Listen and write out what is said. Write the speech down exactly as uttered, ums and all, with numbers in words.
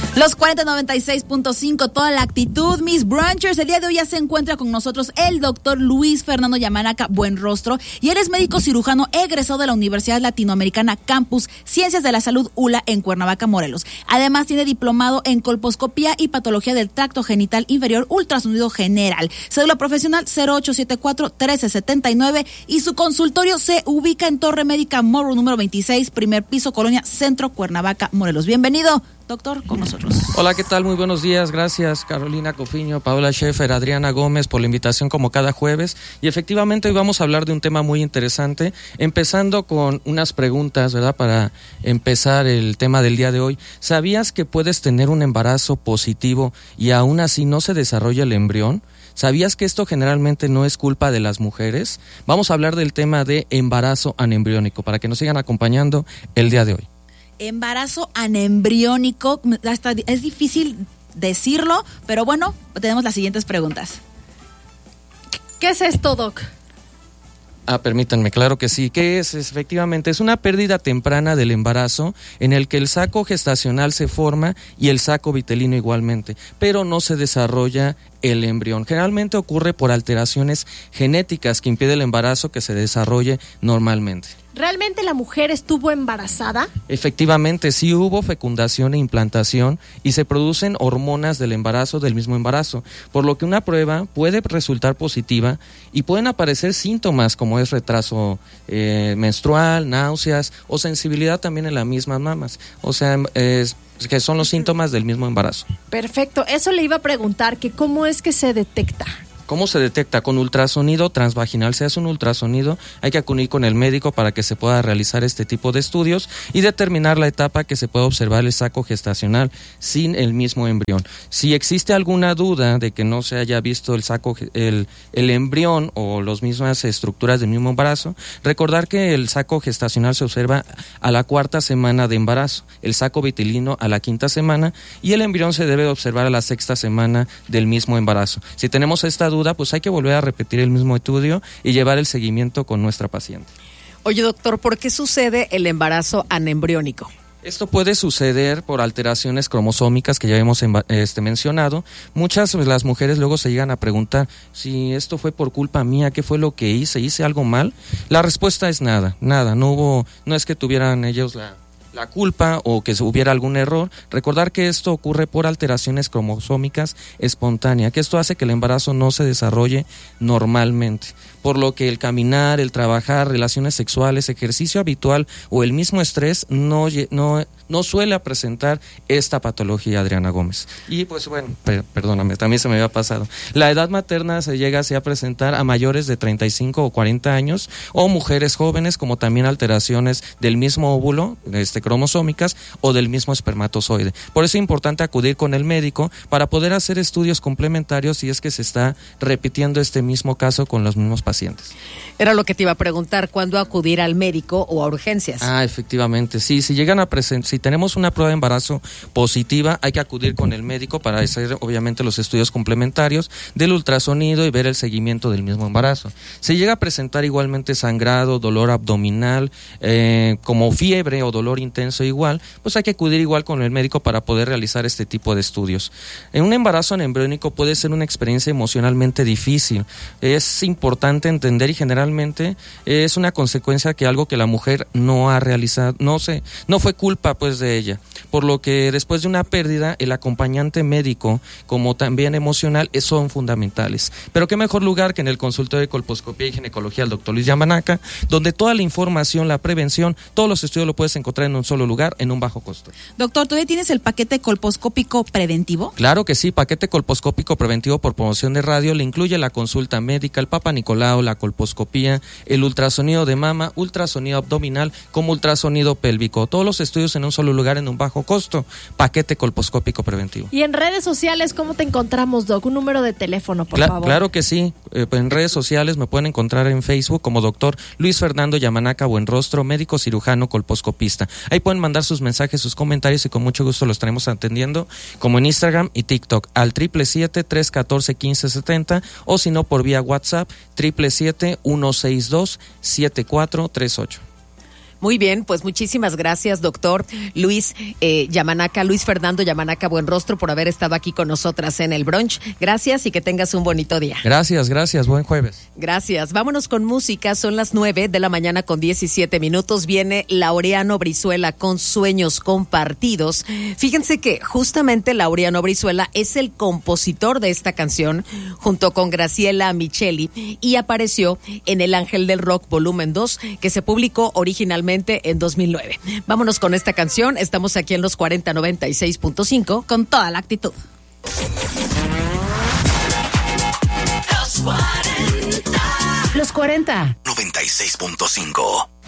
Los cuarenta noventa y seis punto cinco, toda la actitud, mis brunchers. El día de hoy ya se encuentra con nosotros el doctor Luis Fernando Yamanaca Buenrostro, y él es médico cirujano egresado de la Universidad Latinoamericana Campus Ciencias de la Salud U L A en Cuernavaca, Morelos. Además tiene diplomado en colposcopía y patología del tracto genital inferior, ultrasonido general. Cédula profesional cero ocho siete cuatro, trece setenta y nueve, y su consultorio se ubica en Torre Médica Morro número veintiséis, primer piso, Colonia Centro, Cuernavaca, Morelos. Bienvenido, doctor, con nosotros. Hola, ¿qué tal? Muy buenos días. Gracias, Carolina Cofiño, Paola Schaefer, Adriana Gómez, por la invitación como cada jueves. Y efectivamente hoy vamos a hablar de un tema muy interesante, empezando con unas preguntas, ¿verdad? Para empezar el tema del día de hoy. ¿Sabías que puedes tener un embarazo positivo y aún así no se desarrolla el embrión? ¿Sabías que esto generalmente no es culpa de las mujeres? Vamos a hablar del tema de embarazo anembriónico, para que nos sigan acompañando el día de hoy. Embarazo anembriónico, hasta es difícil decirlo, pero bueno, tenemos las siguientes preguntas. ¿Qué es esto, Doc? Ah, permítanme, claro que sí. ¿Qué es? Efectivamente, es una pérdida temprana del embarazo en el que el saco gestacional se forma y el saco vitelino igualmente, pero no se desarrolla el embrión. Generalmente ocurre por alteraciones genéticas que impiden el embarazo que se desarrolle normalmente. ¿Realmente la mujer estuvo embarazada? Efectivamente, sí hubo fecundación e implantación y se producen hormonas del embarazo, del mismo embarazo, por lo que una prueba puede resultar positiva y pueden aparecer síntomas como es retraso eh, menstrual, náuseas o sensibilidad también en las mismas mamas. O sea, es, que son los síntomas del mismo embarazo. Perfecto, eso le iba a preguntar, que cómo es que se detecta. ¿Cómo se detecta? Con ultrasonido transvaginal. Se hace un ultrasonido, hay que acudir con el médico para que se pueda realizar este tipo de estudios y determinar la etapa que se puede observar el saco gestacional sin el mismo embrión. Si existe alguna duda de que no se haya visto el saco, el, el embrión o las mismas estructuras del mismo embarazo, recordar que el saco gestacional se observa a la cuarta semana de embarazo, el saco vitelino a la quinta semana y el embrión se debe observar a la sexta semana del mismo embarazo. Si tenemos esta duda, pues hay que volver a repetir el mismo estudio y llevar el seguimiento con nuestra paciente. Oye, doctor, ¿por qué sucede el embarazo anembriónico? Esto puede suceder por alteraciones cromosómicas que ya hemos este, mencionado. Muchas de las mujeres luego se llegan a preguntar si esto fue por culpa mía, ¿qué fue lo que hice? ¿Hice algo mal? La respuesta es nada, nada. No hubo, no es que tuvieran ellos la... la culpa o que hubiera algún error. Recordar que esto ocurre por alteraciones cromosómicas espontáneas, que esto hace que el embarazo no se desarrolle normalmente, por lo que el caminar, el trabajar, relaciones sexuales, ejercicio habitual o el mismo estrés no, no, no suele presentar esta patología, Adriana Gómez. Y pues bueno, per, perdóname, también se me había pasado. La edad materna se llega así a presentar a mayores de treinta y cinco o cuarenta años o mujeres jóvenes, como también alteraciones del mismo óvulo, este cromosómicas o del mismo espermatozoide. Por eso es importante acudir con el médico para poder hacer estudios complementarios si es que se está repitiendo este mismo caso con los mismos pacientes. Era lo que te iba a preguntar, ¿cuándo acudir al médico o a urgencias? Ah, efectivamente, sí, si llegan a presentar, si tenemos una prueba de embarazo positiva, hay que acudir con el médico para hacer obviamente los estudios complementarios del ultrasonido y ver el seguimiento del mismo embarazo. Si llega a presentar igualmente sangrado, dolor abdominal, eh, como fiebre o dolor intenso igual, pues hay que acudir igual con el médico para poder realizar este tipo de estudios. En un embarazo anembriónico puede ser una experiencia emocionalmente difícil. Es importante entender y generalmente es una consecuencia que algo que la mujer no ha realizado, no sé, no fue culpa pues de ella. Por lo que después de una pérdida, el acompañante médico como también emocional son fundamentales. Pero qué mejor lugar que en el consultorio de colposcopía y ginecología del doctor Luis Yamanaca, donde toda la información, la prevención, todos los estudios lo puedes encontrar en un solo lugar, en un bajo costo. Doctor, ¿todavía tienes el paquete colposcópico preventivo? Claro que sí, paquete colposcópico preventivo por promoción de radio, le incluye la consulta médica, el Papa Nicolau, la colposcopía, el ultrasonido de mama, ultrasonido abdominal, como ultrasonido pélvico. Todos los estudios en un solo lugar, en un bajo costo. Paquete colposcópico preventivo. Y en redes sociales, ¿cómo te encontramos, Doc? Un número de teléfono, por Cla- favor. Claro que sí. Eh, en redes sociales me pueden encontrar en Facebook como doctor Luis Fernando Yamanaca Buenrostro, médico cirujano colposcopista. Ahí pueden mandar sus mensajes, sus comentarios y con mucho gusto los estaremos atendiendo, como en Instagram y TikTok al triple siete, tres catorce, quince setenta, o si no por vía WhatsApp triple siete, uno seis dos, siete cuatro tres ocho. Muy bien, pues muchísimas gracias, doctor Luis eh, Yamanaka, Luis Fernando Yamanaka Buenrostro, por haber estado aquí con nosotras en el brunch. Gracias y que tengas un bonito día. Gracias, gracias, buen jueves. Gracias. Vámonos con música, son las nueve de la mañana con diecisiete minutos. Viene Laureano Brizuela con Sueños Compartidos. Fíjense que justamente Laureano Brizuela es el compositor de esta canción, junto con Graciela Micheli, y apareció en El Ángel del Rock volumen dos, que se publicó originalmente en dos mil nueve. Vámonos con esta canción. Estamos aquí en los cuarenta noventa y seis punto cinco con toda la actitud. Los cuarenta. noventa y seis punto cinco